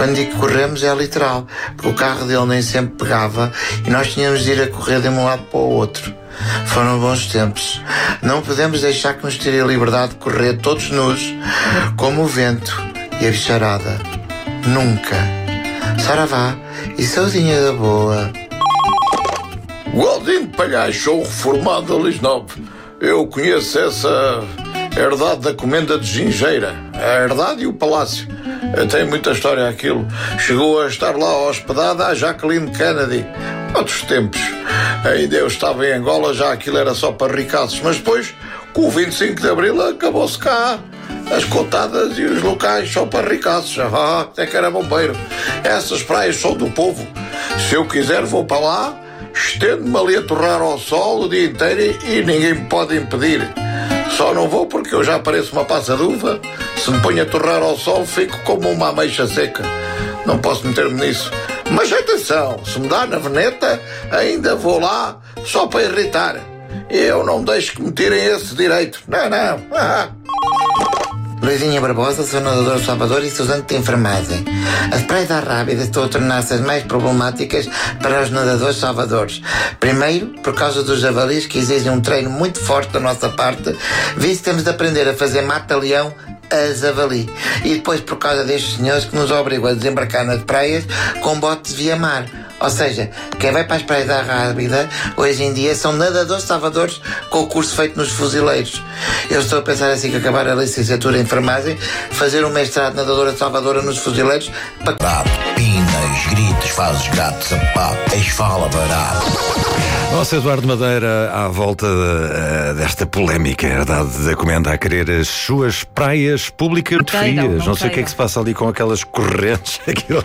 Quando digo que corremos é literal, porque o carro dele nem sempre pegava e nós tínhamos de ir a correr de um lado para o outro. Foram bons tempos. Não podemos deixar que nos tire a liberdade de correr todos nus, como o vento e a bicharada. Nunca. Saravá e saudinha da boa. Godinho de Palhaço, sou reformado da Lisnove. Eu conheço essa herdade da comenda de Gingeira. A herdade e o palácio. Tem muita história aquilo. Chegou a estar lá hospedada a Jacqueline Kennedy. Outros tempos. Ainda eu estava em Angola, já aquilo era só para ricaços. Mas depois, com o 25 de Abril, acabou-se cá. As cotadas e os locais só para ricaços. Até que era bombeiro. Essas praias são do povo. Se eu quiser, vou para lá, estendo-me ali a torrar ao sol o dia inteiro e ninguém me pode impedir. Só não vou porque eu já pareço uma passa de uva. Se me ponho a torrar ao sol, fico como uma ameixa seca. Não posso meter-me nisso. Mas atenção, se me dá na veneta, ainda vou lá só para irritar. Eu não deixo que me tirem esse direito. Não. Luizinha Barbosa, sou nadador de Salvador e estudante de enfermagem. As praias da Rábida estão a tornar-se as mais problemáticas para os nadadores salvadores. Primeiro, por causa dos javalis que exigem um treino muito forte da nossa parte, visto que temos de aprender a fazer mata-leão a javali. E depois por causa destes senhores que nos obrigam a desembarcar nas praias com botes via mar. Ou seja, quem vai para as praias da Rábida hoje em dia são nadadores salvadores com o curso feito nos fuzileiros. Eu estou a pensar assim que acabar a licenciatura em enfermagem, fazer um mestrado de nadadora salvadora nos fuzileiros para... Pinas, gritos, fazes gato, sapato, esfala barato. Nossa, Eduardo Madeira, à volta desta polémica herdade da comenda a querer as suas praias públicas frias. Não sei o que é que se passa ali com aquelas correntes. Aquilo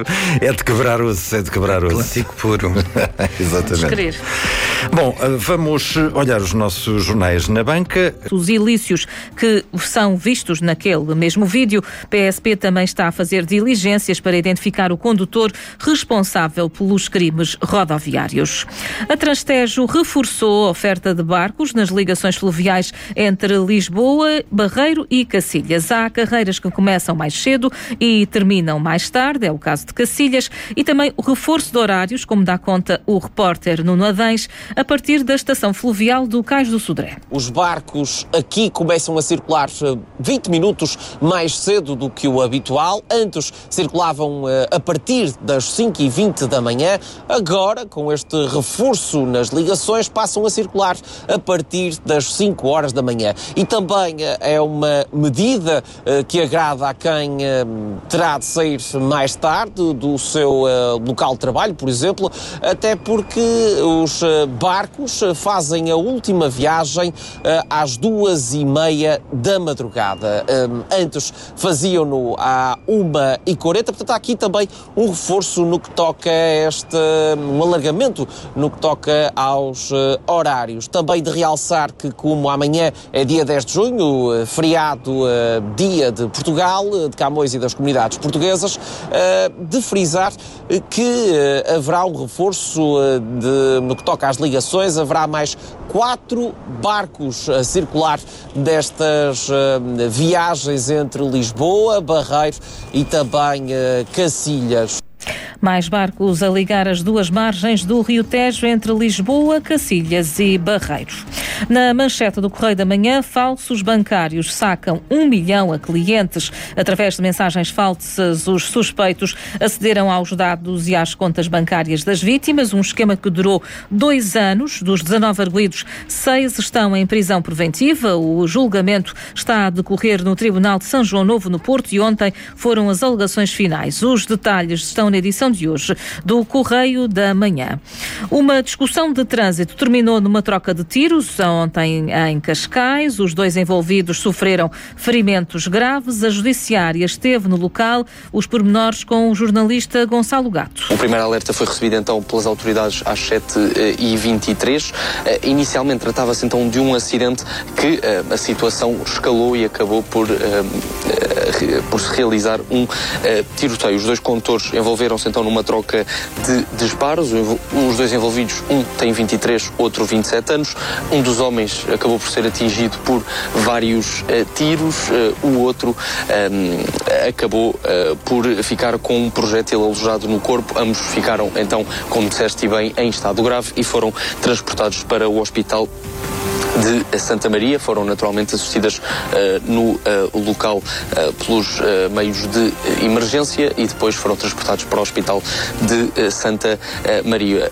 é de quebrar o osso, Clássico puro. Exatamente. Bom, vamos olhar os nossos jornais na banca. Os ilícios que são vistos naquele mesmo vídeo, PSP também está a fazer diligências para identificar o condutor responsável pelos crimes rodoviários. A Transtejo reforçou a oferta de barcos nas ligações fluviais entre Lisboa, Barreiro e Cacilhas. Há carreiras que começam mais cedo e terminam mais tarde, é o caso de Cacilhas, e também o reforço de horários, como dá conta o repórter Nuno Adães, a partir da estação fluvial do Cais do Sodré. Os barcos aqui começam a circular 20 minutos mais cedo do que o habitual. Antes circulavam a partir das 5h20 da manhã. Agora, com este reforço nas ligações, passam a circular a partir das 5 horas da manhã. E também é uma medida que agrada a quem terá de sair mais tarde do seu local de trabalho, por exemplo, até porque os barcos fazem a última viagem às 2h30 da madrugada. Antes faziam-no à 1h40, portanto há aqui também um reforço no que toca a um alargamento no que toca aos horários. Também de realçar que, como amanhã é dia 10 de junho, feriado dia de Portugal, de Camões e das comunidades portuguesas, de frisar que haverá um reforço no que toca às ligações, haverá mais 4 barcos a circular destas viagens entre Lisboa, Barreiro e também Cacilhas. Mais barcos a ligar as duas margens do Rio Tejo entre Lisboa, Cacilhas e Barreiro. Na manchete do Correio da Manhã, falsos bancários sacam 1 milhão a clientes. Através de mensagens falsas, os suspeitos acederam aos dados e às contas bancárias das vítimas. Um esquema que durou 2 anos. Dos 19 arguidos, 6 estão em prisão preventiva. O julgamento está a decorrer no Tribunal de São João Novo, no Porto, e ontem foram as alegações finais. Os detalhes estão na edição de hoje do Correio da Manhã. Uma discussão de trânsito terminou numa troca de tiros ontem em Cascais. Os 2 envolvidos sofreram ferimentos graves. A Judiciária esteve no local. Os pormenores com o jornalista Gonçalo Gato. O primeiro alerta foi recebido então pelas autoridades às 7h23. Inicialmente tratava-se então de um acidente que a situação escalou e acabou por se realizar um tiroteio. Os 2 condutores envolveram-se então numa troca de disparos. Os 2 envolvidos, um tem 23, outro 27 anos. Um dos dos homens acabou por ser atingido por vários tiros, o outro acabou por ficar com um projétil alojado no corpo. Ambos ficaram, então, como disseste bem, em estado grave e foram transportados para o hospital de Santa Maria. Foram naturalmente assistidas no local pelos meios de emergência e depois foram transportados para o hospital de Santa Maria.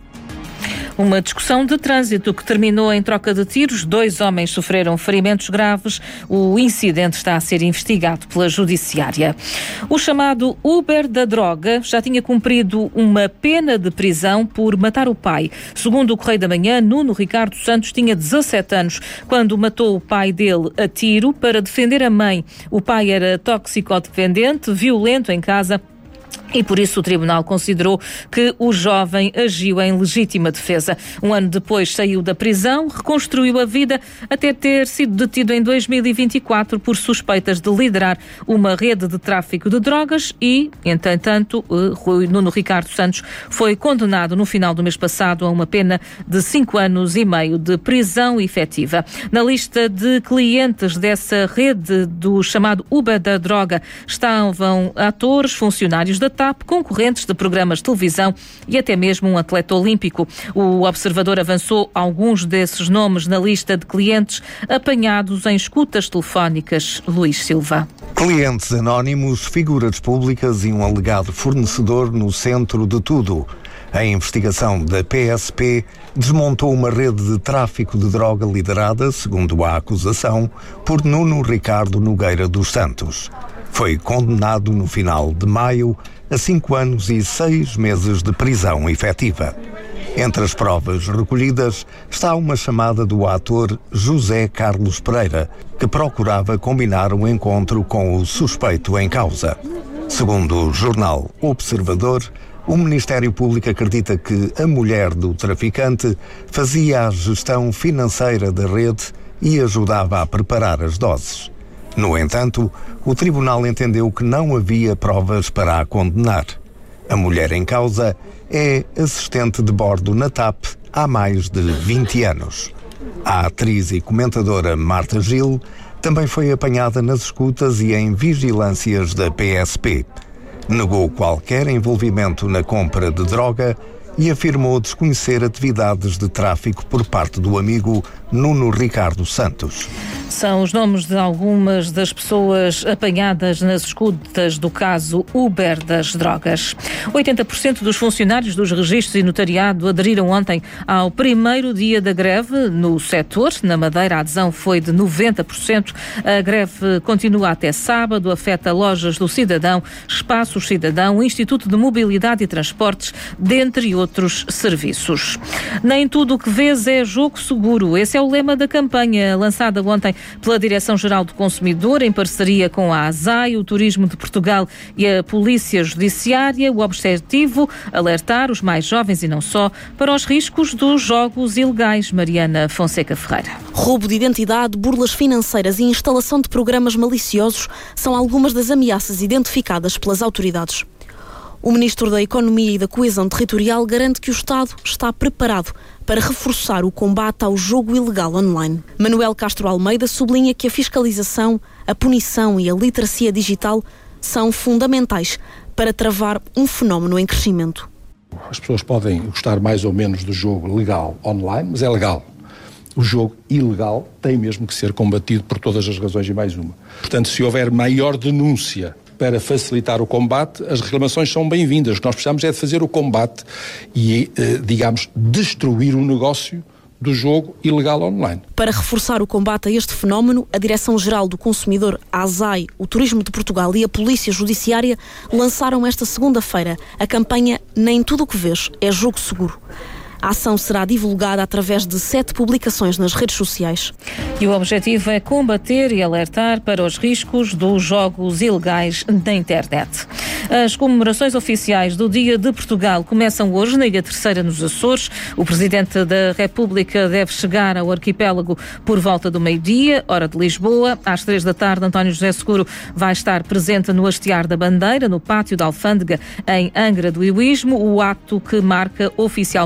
Uma discussão de trânsito que terminou em troca de tiros. 2 homens sofreram ferimentos graves. O incidente está a ser investigado pela Judiciária. O chamado Uber da droga já tinha cumprido uma pena de prisão por matar o pai. Segundo o Correio da Manhã, Nuno Ricardo Santos tinha 17 anos quando matou o pai dele a tiro para defender a mãe. O pai era toxicodependente, violento em casa, e por isso o Tribunal considerou que o jovem agiu em legítima defesa. Um ano depois saiu da prisão, reconstruiu a vida até ter sido detido em 2024 por suspeitas de liderar uma rede de tráfico de drogas e, entretanto, Nuno Ricardo Santos foi condenado no final do mês passado a uma pena de 5 anos e meio de prisão efetiva. Na lista de clientes dessa rede do chamado Uber da droga estavam atores, funcionários da TAP, concorrentes de programas de televisão e até mesmo um atleta olímpico. O Observador avançou alguns desses nomes na lista de clientes apanhados em escutas telefónicas. Luís Silva. Clientes anónimos, figuras públicas e um alegado fornecedor no centro de tudo. A investigação da PSP desmontou uma rede de tráfico de droga liderada, segundo a acusação, por Nuno Ricardo Nogueira dos Santos. Foi condenado no final de maio a 5 anos e 6 meses de prisão efetiva. Entre as provas recolhidas está uma chamada do ator José Carlos Pereira, que procurava combinar um encontro com o suspeito em causa. Segundo o jornal Observador, o Ministério Público acredita que a mulher do traficante fazia a gestão financeira da rede e ajudava a preparar as doses. No entanto, o tribunal entendeu que não havia provas para a condenar. A mulher em causa é assistente de bordo na TAP há mais de 20 anos. A atriz e comentadora Marta Gil também foi apanhada nas escutas e em vigilâncias da PSP. Negou qualquer envolvimento na compra de droga e afirmou desconhecer atividades de tráfico por parte do amigo Nuno Ricardo Santos. São os nomes de algumas das pessoas apanhadas nas escutas do caso Uber das drogas. 80% dos funcionários dos registros e notariado aderiram ontem ao primeiro dia da greve no setor. Na Madeira, a adesão foi de 90%. A greve continua até sábado, afeta lojas do Cidadão, Espaços Cidadão, Instituto de Mobilidade e Transportes, dentre outros serviços. Nem tudo o que vês é jogo seguro. Esse é o lema da campanha lançada ontem pela Direção-Geral do Consumidor, em parceria com a ASAI, o Turismo de Portugal e a Polícia Judiciária. O objetivo, alertar os mais jovens e não só para os riscos dos jogos ilegais. Mariana Fonseca Ferreira. Roubo de identidade, burlas financeiras e instalação de programas maliciosos são algumas das ameaças identificadas pelas autoridades. O Ministro da Economia e da Coesão Territorial garante que o Estado está preparado para reforçar o combate ao jogo ilegal online. Manuel Castro Almeida sublinha que a fiscalização, a punição e a literacia digital são fundamentais para travar um fenómeno em crescimento. As pessoas podem gostar mais ou menos do jogo legal online, mas é legal. O jogo ilegal tem mesmo que ser combatido por todas as razões e mais uma. Portanto, se houver maior denúncia para facilitar o combate, as reclamações são bem-vindas. O que nós precisamos é de fazer o combate e, digamos, destruir o negócio do jogo ilegal online. Para reforçar o combate a este fenómeno, a Direção-Geral do Consumidor, a ASAI, o Turismo de Portugal e a Polícia Judiciária lançaram esta segunda-feira a campanha Nem Tudo o que Vês é Jogo Seguro. A ação será divulgada através de 7 publicações nas redes sociais. E o objetivo é combater e alertar para os riscos dos jogos ilegais na internet. As comemorações oficiais do Dia de Portugal começam hoje na Ilha Terceira, nos Açores. O Presidente da República deve chegar ao arquipélago por volta do meio-dia, hora de Lisboa. Às 3 da tarde, António José Seguro vai estar presente no Hastear da Bandeira, no Pátio da Alfândega, em Angra do Heroísmo, o ato que marca oficialmente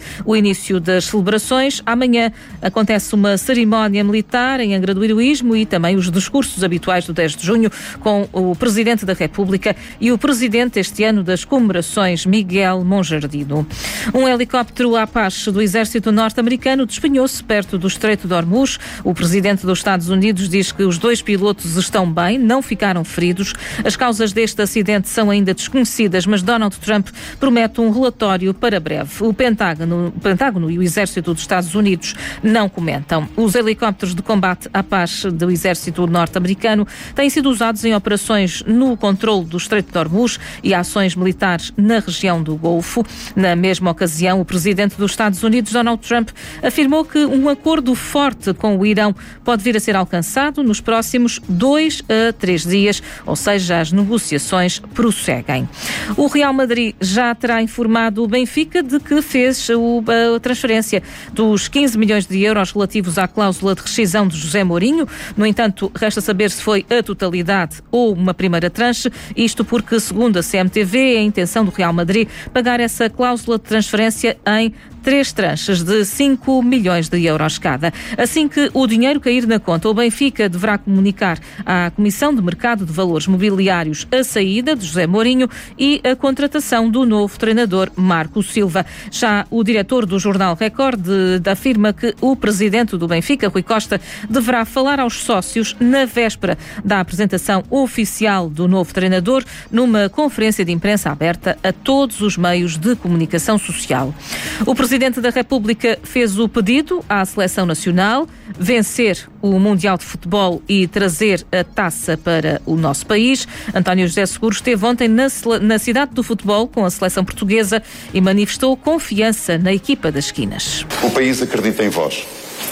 o início das celebrações. Amanhã acontece uma cerimónia militar em Angra do Heroísmo e também os discursos habituais do 10 de junho com o Presidente da República e o Presidente este ano das comemorações, Miguel Monjardino. Um helicóptero Apache do Exército norte-americano despenhou-se perto do Estreito de Hormuz. O Presidente dos Estados Unidos diz que os 2 pilotos estão bem, não ficaram feridos. As causas deste acidente são ainda desconhecidas, mas Donald Trump promete um relatório para breve. O Pentágono e o Exército dos Estados Unidos não comentam. Os helicópteros de combate Apache do Exército norte-americano têm sido usados em operações no controle do Estreito de Hormuz e ações militares na região do Golfo. Na mesma ocasião, o Presidente dos Estados Unidos, Donald Trump, afirmou que um acordo forte com o Irão pode vir a ser alcançado nos próximos 2 a 3 dias, ou seja, as negociações prosseguem. O Real Madrid já terá informado o Benfica de que fez a transferência dos 15 milhões de euros relativos à cláusula de rescisão de José Mourinho. No entanto, resta saber se foi a totalidade ou uma primeira tranche, isto porque, segundo a CMTV, é a intenção do Real Madrid pagar essa cláusula de transferência em 3 tranches de 5 milhões de euros cada. Assim que o dinheiro cair na conta, o Benfica deverá comunicar à Comissão de Mercado de Valores Mobiliários a saída de José Mourinho e a contratação do novo treinador Marco Silva. Já o diretor do jornal Record afirma que o presidente do Benfica, Rui Costa, deverá falar aos sócios na véspera da apresentação oficial do novo treinador numa conferência de imprensa aberta a todos os meios de comunicação social. O Presidente da República fez o pedido à Seleção Nacional vencer o Mundial de Futebol e trazer a taça para o nosso país. António José Seguro esteve ontem na cidade do futebol com a seleção portuguesa e manifestou confiança na equipa das esquinas. O país acredita em vós.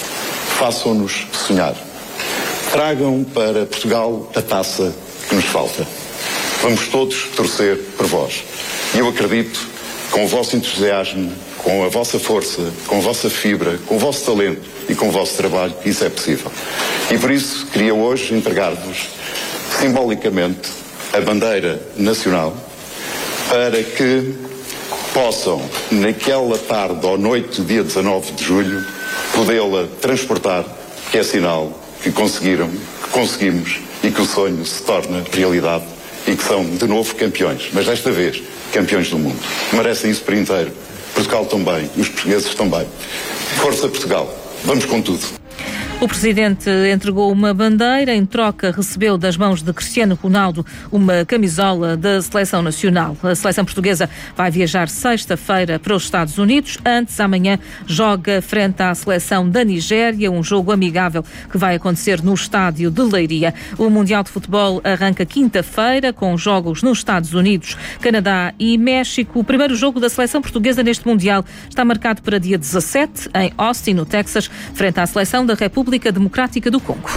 Façam-nos sonhar. Tragam para Portugal a taça que nos falta. Vamos todos torcer por vós. E eu acredito, com o vosso entusiasmo, com a vossa força, com a vossa fibra, com o vosso talento e com o vosso trabalho, isso é possível. E por isso queria hoje entregar-vos simbolicamente a bandeira nacional para que possam, naquela tarde ou noite do dia 19 de julho, podê-la transportar, que é sinal que conseguimos e que o sonho se torna realidade e que são de novo campeões, mas desta vez campeões do mundo. Merecem isso por inteiro. Portugal também, os portugueses também. Força Portugal, vamos com tudo. O Presidente entregou uma bandeira, em troca recebeu das mãos de Cristiano Ronaldo uma camisola da Seleção Nacional. A Seleção Portuguesa vai viajar sexta-feira para os Estados Unidos. Antes, amanhã, joga frente à Seleção da Nigéria, um jogo amigável que vai acontecer no estádio de Leiria. O Mundial de Futebol arranca quinta-feira com jogos nos Estados Unidos, Canadá e México. O primeiro jogo da Seleção Portuguesa neste Mundial está marcado para dia 17, em Austin, no Texas, frente à Seleção da República Democrática do Congo.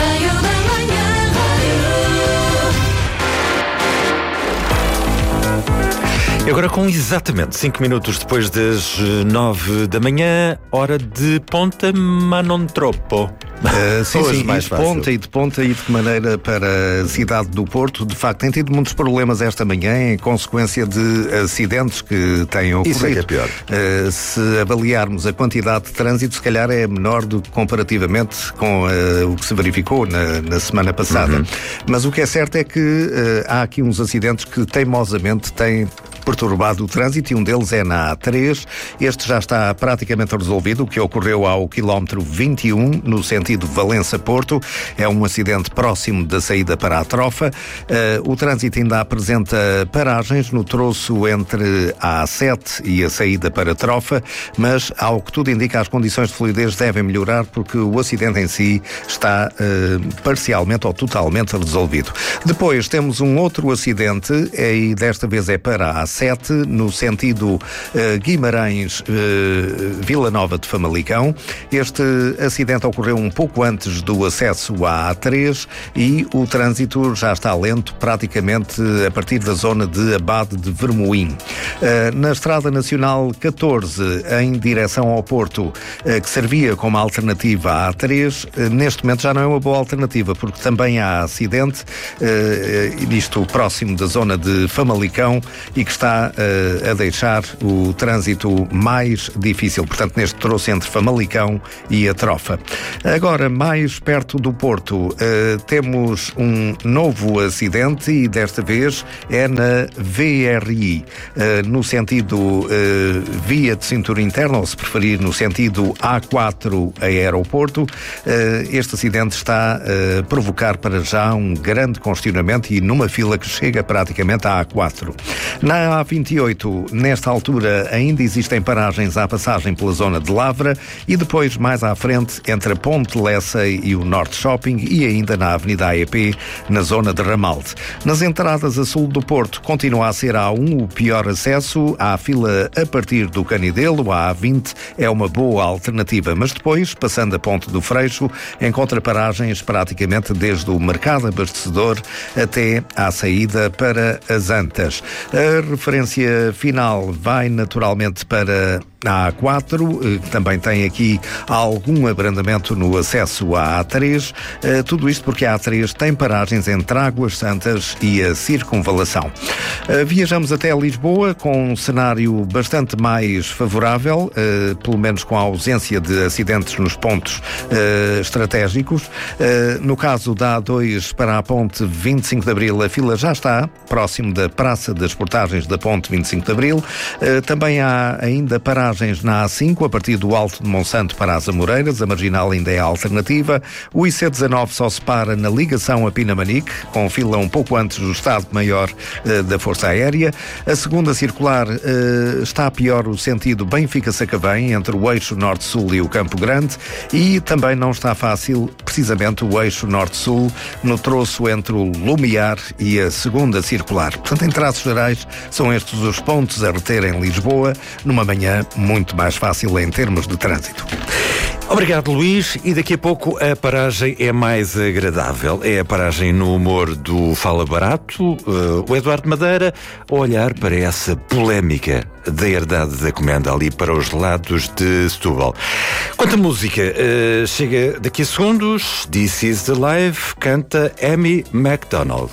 E agora, com exatamente 5 minutos depois das 9 da manhã, hora de ponta, mas não troppo. Sim, e de ponta e de que maneira para a cidade do Porto. De facto, tem tido muitos problemas esta manhã em consequência de acidentes que têm ocorrido. Isso é que é pior. Se avaliarmos a quantidade de trânsito, se calhar é menor do que comparativamente com o que se verificou na semana passada. Mas o que é certo é que há aqui uns acidentes que teimosamente têm perturbado o trânsito e um deles é na A3. Este já está praticamente resolvido, o que ocorreu ao quilómetro 21, no sentido Valença-Porto. É um acidente próximo da saída para a Trofa. O trânsito ainda apresenta paragens no troço entre a A7 e a saída para a Trofa, mas, ao que tudo indica, as condições de fluidez devem melhorar porque o acidente em si está parcialmente ou totalmente resolvido. Depois temos um outro acidente, e desta vez é para a A7, no sentido Guimarães-Vila Nova de Famalicão. Este acidente ocorreu um pouco antes do acesso à A3 e o trânsito já está lento, praticamente a partir da zona de Abade de Vermoim. Na Estrada Nacional 14, em direção ao Porto, que servia como alternativa à A3, neste momento já não é uma boa alternativa, porque também há acidente, isto próximo da zona de Famalicão, e que está está a deixar o trânsito mais difícil, portanto neste troço entre Famalicão e a Trofa. Agora, mais perto do Porto, temos um novo acidente e desta vez é na VRI, no sentido via de cintura interna, ou se preferir no sentido A4 a aeroporto. Este acidente está a provocar para já um grande congestionamento e numa fila que chega praticamente à A4. Na A28, nesta altura, ainda existem paragens à passagem pela zona de Lavra e depois, mais à frente, entre a Ponte Lessa e o Norte Shopping e ainda na Avenida AEP, na zona de Ramalde. Nas entradas a sul do Porto, continua a ser a A1 o pior acesso. Há a fila a partir do Canidelo, a A20 é uma boa alternativa, mas depois, passando a Ponte do Freixo, encontra paragens praticamente desde o Mercado Abastecedor até à saída para as Antas. A referência final vai naturalmente para a A4, que também tem aqui algum abrandamento no acesso à A3, tudo isto porque a A3 tem paragens entre Águas Santas e a Circunvalação. Viajamos até Lisboa com um cenário bastante mais favorável, pelo menos com a ausência de acidentes nos pontos estratégicos. No caso da A2 para a ponte 25 de Abril, a fila já está próximo da Praça das Portagens da ponte 25 de Abril. Também há ainda paragens na A5, a partir do Alto de Monsanto para as Amoreiras, a marginal ainda é a alternativa. O IC19 só se para na ligação a Pinamanique, com fila um pouco antes do Estado-Maior da Força Aérea. A segunda circular está pior o sentido Benfica-Sacavém, entre o eixo Norte-Sul e o Campo Grande, e também não está fácil, precisamente, o eixo Norte-Sul, no troço entre o Lumiar e a segunda circular. Portanto, em traços gerais, são estes os pontos a reter em Lisboa, numa manhã muito mais fácil em termos de trânsito. Obrigado, Luís. E daqui a pouco a paragem é mais agradável. É a paragem no humor do Fala Barato. O Eduardo Madeira a olhar para essa polémica da herdade da comenda ali para os lados de Setúbal. Quanto à música, chega daqui a segundos. This is the Life, canta Amy MacDonald.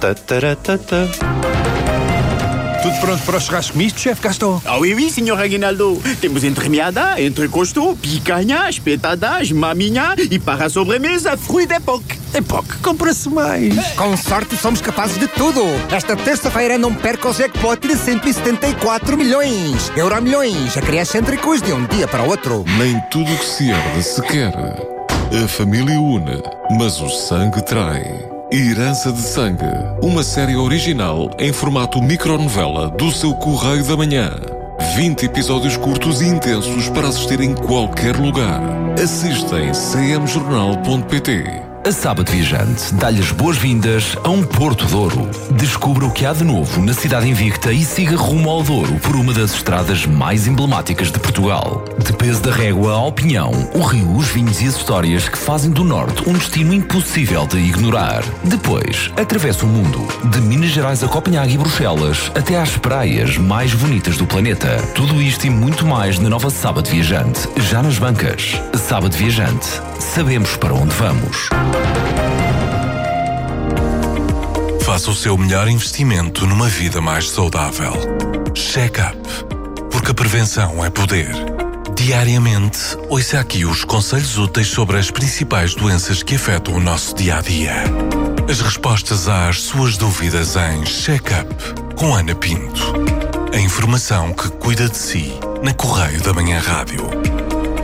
Tudo pronto para o churrasco misto, chefe Gaston? Ah oui, oui, senhor Aguinaldo. Temos entremeada, entrecosto, picanha, espetadas, maminha e para a sobremesa, fruit d'époque. Époque, compra-se mais. Com sorte somos capazes de tudo. Esta terça-feira não perca o jackpot de 174 milhões. Euromilhões, acresce entre cus de um dia para o outro. Nem tudo o que se herde se quer. A família une, mas o sangue trai. Herança de Sangue, uma série original em formato micronovela do seu Correio da Manhã. 20 episódios curtos e intensos para assistir em qualquer lugar. Assista em cmjornal.pt. A Sábado Viajante dá-lhe as boas-vindas a um Porto Douro. Descubra o que há de novo na cidade invicta e siga rumo ao Douro por uma das estradas mais emblemáticas de Portugal. De peso da régua ao Pinhão, o rio, os vinhos e as histórias que fazem do Norte um destino impossível de ignorar. Depois, atravessa o mundo, de Minas Gerais a Copenhague e Bruxelas, até às praias mais bonitas do planeta. Tudo isto e muito mais na nova Sábado Viajante, já nas bancas. Sábado Viajante, sabemos para onde vamos. Faça o seu melhor investimento numa vida mais saudável. Check-up, porque a prevenção é poder. Diariamente, ouça aqui os conselhos úteis sobre as principais doenças que afetam o nosso dia-a-dia. As respostas às suas dúvidas em Check-up, com Ana Pinto. A informação que cuida de si, na Correio da Manhã Rádio.